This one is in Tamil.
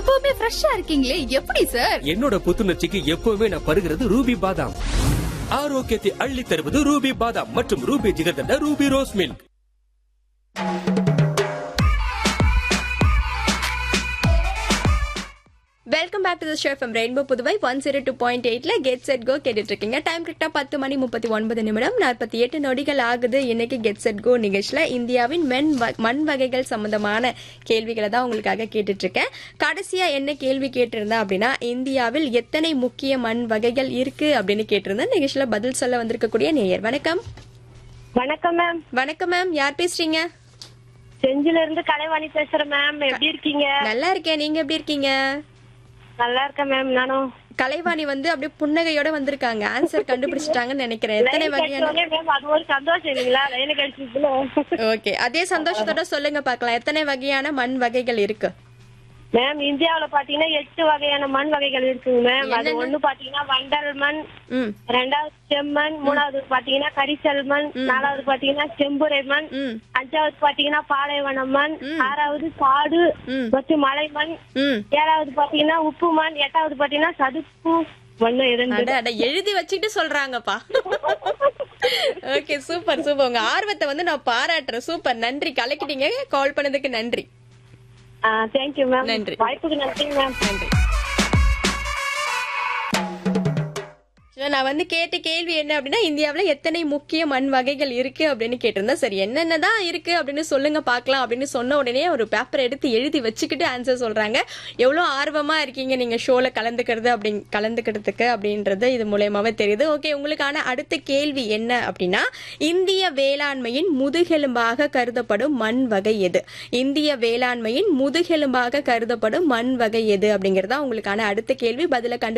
எப்பவுமே ஃப்ரெஷ்ஷா இருக்கீங்களே, எப்படி சார்? என்னோட புத்துணர்ச்சிக்கு எப்பவுமே நான் பருகிறது ரூபி பாதாம். ஆரோக்கியத்தை அள்ளி தருவது ரூபி பாதாம் மற்றும் Ruby jigarthanda Ruby rose milk. Welcome back to the show from rainbow Puduvai 102.8ல get set go கேட்டுட்டு இருக்கீங்க. டைம் கரெக்டா 10:39 48 நொடிகள் ஆகுது. இன்னைக்கு கெட் செட் கோ நிகழ்ச்சியில இந்தியாவின் மண் வகைகள் சம்பந்தமான கேள்விகளை தான் உங்களுக்காக கேட்டுட்டு இருக்கேன். கடைசியா என்ன கேள்வி கேட்டிருந்தேன் அப்படின்னா, இந்தியாவில் எத்தனை முக்கிய மண் வகைகள் இருக்கு அப்படின்னு கேட்டிருந்தேன். நிகழ்ச்சியில பதில் சொல்ல வந்திருக்கக்கூடிய நேயர் வணக்கம். வணக்கம் மேம். வணக்கம் மேம், யார் பேசுறீங்க? செஞ்சில இருந்து கலைவாணி பேசுறேன் மேம். எப்படி இருக்கீங்க? நல்லா இருக்கேன், நீங்க எப்படி இருக்கீங்க? நல்லா இருக்கேன் மேம். நானும் கலைவாணி அப்படியே புன்னகையோட வந்திருக்காங்க. ஆன்சர் கண்டுபிடிச்சிட்டாங்கன்னு நினைக்கிறேன். எத்தனை வகையான அது ஒரு சந்தோஷம் இல்லைங்களா லைன் கிடைச்சதுல? ஓகே, அதே சந்தோஷத்தோட சொல்லுங்க பாக்கலாம், எத்தனை வகையான மண் வகைகள் இருக்கு? மேம் இந்தியாவுல பாத்தீங்கன்னா 8 வகையான மண் வகைகள் இருக்குங்க மேம். அது ஒண்ணு பாத்தீங்கன்னா வண்டல் மண், ரெண்டாவது செம்மண், மூணாவது பாத்தீங்கன்னா கரிசல் மண், நாலாவது பாத்தீங்கன்னா செம்புரை மண், அஞ்சாவது பாத்தீங்கன்னா பாலைவன மண், ஆறாவது காடு மற்றும் மலை மண், ஏழாவது பாத்தீங்கன்னா உப்பு மண், எட்டாவது பாத்தீங்கன்னா சதுப்பு மண். எழுதி வச்சுட்டு சொல்றாங்கப்பா. Okay, super super. உங்க ஆர்வத்தை நான் பாராட்டுறேன். சூப்பர், நன்றி, கலக்கிட்டீங்க. கால் பண்ணதுக்கு நன்றி. Thank you ma'am. நன்றி. வாய்ப்புக்கு நன்றி மேம். நன்றி. நான் கேட்ட கேள்வி என்ன அப்படின்னா, இந்தியாவில் எத்தனை முக்கிய மண் வகைகள் இருக்கு அப்படின்னு கேட்டிருந்தேன். சரி, என்னென்னதான் இருக்கு அப்படின்னு சொல்லுங்க பாக்கலாம் அப்படின்னு சொன்ன உடனே ஒரு பேப்பர் எடுத்து எழுதி வச்சுக்கிட்டு ஆன்சர் சொல்றாங்க. எவ்வளவு ஆர்வமா இருக்கீங்க நீங்க ஷோல கலந்துக்கிறதுக்கு அப்படின்றது இது மூலயமாவே தெரியுது. ஓகே, உங்களுக்கான அடுத்த கேள்வி என்ன அப்படின்னா, இந்திய வேளாண்மையின் முதுகெலும்பாக கருதப்படும் மண் வகை எது? இந்திய வேளாண்மையின் முதுகெலும்பாக கருதப்படும் மண் வகை எது அப்படிங்கறதா உங்களுக்கான அடுத்த கேள்வி. பதில